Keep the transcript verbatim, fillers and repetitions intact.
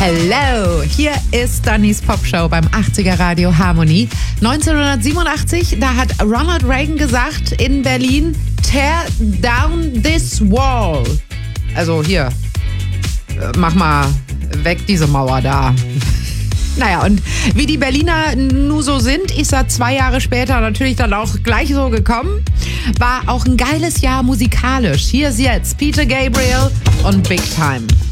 Hello, hier ist Dannys Popshow beim achtziger Radio Harmonie. neunzehnhundertsiebenundachtzig, da hat Ronald Reagan gesagt in Berlin, tear down this wall. Also hier, mach mal weg diese Mauer da. Naja, und wie die Berliner nun so sind, ist er zwei Jahre später natürlich dann auch gleich so gekommen. War auch ein geiles Jahr musikalisch. Hier ist jetzt Peter Gabriel und Big Time.